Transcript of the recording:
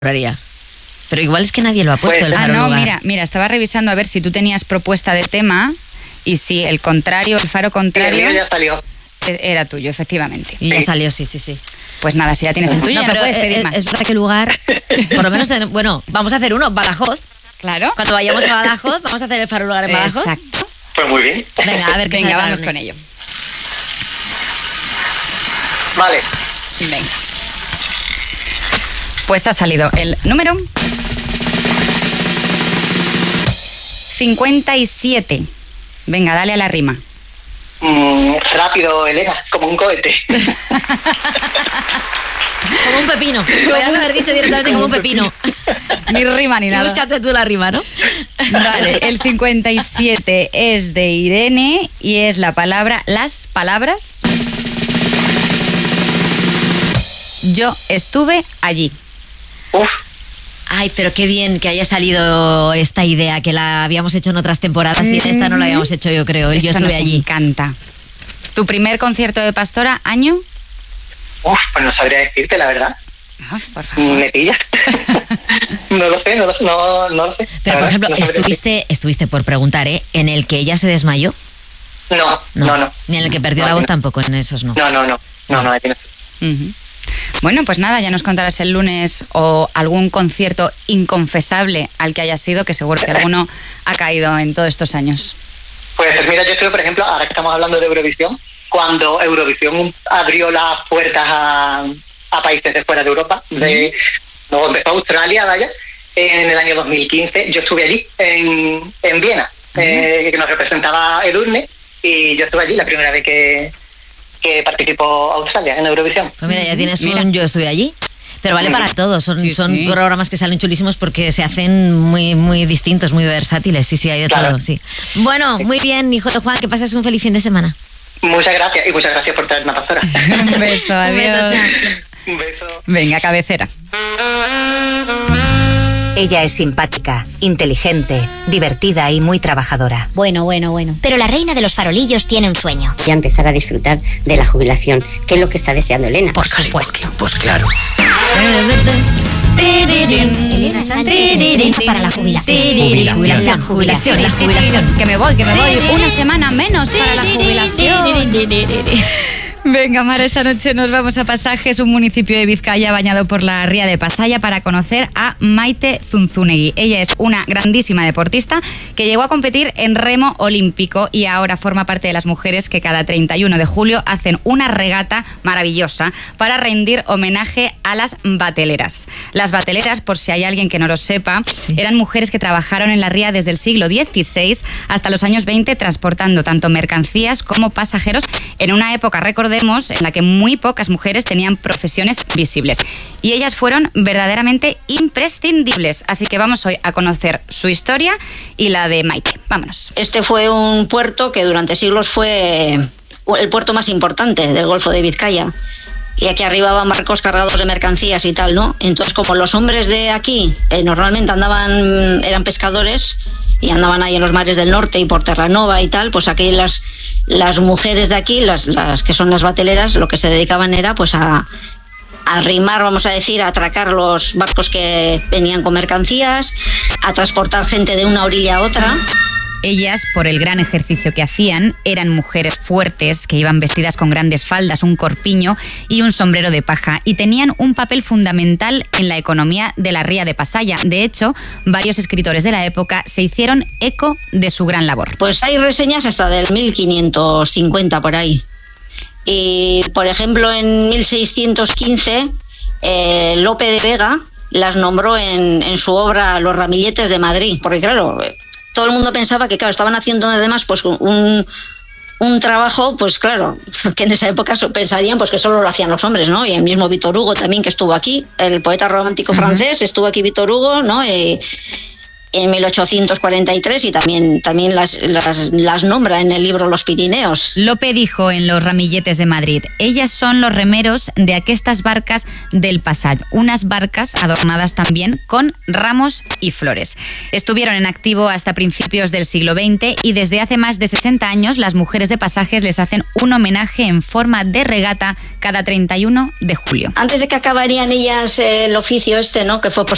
Pero igual es que nadie lo ha puesto. Pues, el faro lugar. Mira, estaba revisando a ver si tú tenías propuesta de tema y si el contrario, el faro contrario... Sí, el mío ya salió. Era tuyo, efectivamente. Y ya salió, sí. Pues nada, si ya tienes el tuyo, ya no puedes pedir más. Es verdad que el lugar, por lo menos, bueno, vamos a hacer uno, Badajoz. Claro. Cuando vayamos a Badajoz, vamos a hacer el faro lugar en Badajoz. Exacto. Pues muy bien. Venga, a ver qué sale. Venga, vamos con ello. Vale. Venga. Pues ha salido el número 57. Venga, dale a la rima. Rápido, Elena, como un cohete. Como un pepino. Podrías haber dicho directamente como un pepino. Ni rima ni nada. Búscate tú la rima, ¿no? Vale, el 57 es de Irene y es la palabra, las palabras. Yo estuve allí. Uf. Ay, pero qué bien que haya salido esta idea, que la habíamos hecho en otras temporadas y en esta no la habíamos hecho, yo creo. Esto Yo estuve nos allí. encanta. ¿Tu primer concierto de Pastora, año? Uf, pues no sabría decirte, la verdad. Por favor. Me pillas. No lo sé. Pero, por ejemplo, No sabría estuviste por preguntar, en el que ella se desmayó. No. Ni en el que perdió la voz tampoco, en esos no. No, aquí no. Ujú. Bueno, pues nada, ya nos contarás el lunes o algún concierto inconfesable al que hayas sido, que seguro que alguno ha caído en todos estos años. Pues mira, yo estuve, por ejemplo, ahora que estamos hablando de Eurovisión, cuando Eurovisión abrió las puertas a países de fuera de Europa, luego empezó Australia, vaya, en el año 2015, yo estuve allí, en Viena, que nos representaba Edurne, y yo estuve allí la primera vez que participó Australia en Eurovisión. Pues mira, ya tienes yo estuve allí. Pero vale para todos, son programas que salen chulísimos porque se hacen muy, muy distintos, muy versátiles, sí, hay de todo, sí. Bueno, muy bien, hijo de Juan, que pases un feliz fin de semana. Muchas gracias, y muchas gracias por traerme a Pastora. Un beso, adiós. Un beso. Venga, cabecera. Ella es simpática, inteligente, divertida y muy trabajadora. Bueno. Pero la reina de los farolillos tiene un sueño. Ya empezar a disfrutar de la jubilación, que es lo que está deseando Elena. Por supuesto. Pues claro. Elena Sánchez entrena para la jubilación. Jubilación. Que me voy. Una semana menos para la jubilación. Venga, Mar, esta noche nos vamos a Pasajes, un municipio de Vizcaya bañado por la ría de Pasaya, para conocer a Maite Zunzunegui. Ella es una grandísima deportista que llegó a competir en remo olímpico y ahora forma parte de las mujeres que cada 31 de julio hacen una regata maravillosa para rendir homenaje a las bateleras. Las bateleras, por si hay alguien que no lo sepa, eran mujeres que trabajaron en la ría desde el siglo XVI hasta los años 20, transportando tanto mercancías como pasajeros en una época, recordemos, en la que muy pocas mujeres tenían profesiones visibles. Y ellas fueron verdaderamente imprescindibles. Así que vamos hoy a conocer su historia y la de Maite. Vámonos. Este fue un puerto que durante siglos fue el puerto más importante del Golfo de Vizcaya. Y aquí arribaban barcos cargados de mercancías y tal, ¿no? Entonces, como los hombres de aquí normalmente eran pescadores y andaban ahí en los mares del norte y por Terranova y tal, pues aquí las mujeres de aquí, las que son las bateleras, lo que se dedicaban era pues a remar, vamos a decir, a atracar los barcos que venían con mercancías, a transportar gente de una orilla a otra. Ellas, por el gran ejercicio que hacían, eran mujeres fuertes que iban vestidas con grandes faldas, un corpiño y un sombrero de paja, y tenían un papel fundamental en la economía de la ría de Pasaya. De hecho, varios escritores de la época se hicieron eco de su gran labor. Pues hay reseñas hasta del 1550 por ahí. Y, por ejemplo, en 1615, Lope de Vega las nombró en su obra Los ramilletes de Madrid, porque claro, todo el mundo pensaba que, claro, estaban haciendo además pues un trabajo, pues claro, que en esa época pensarían pues que solo lo hacían los hombres, ¿no? Y el mismo Víctor Hugo también, que estuvo aquí, el poeta romántico francés, estuvo aquí Víctor Hugo, ¿no? En 1843, y también las nombra en el libro Los Pirineos. Lope dijo en Los ramilletes de Madrid: ellas son los remeros de aquestas barcas del Passat, unas barcas adornadas también con ramos y flores. Estuvieron en activo hasta principios del siglo XX y desde hace más de 60 años las mujeres de Pasajes les hacen un homenaje en forma de regata cada 31 de julio. Antes de que acabarían ellas el oficio ¿no? Que fue pues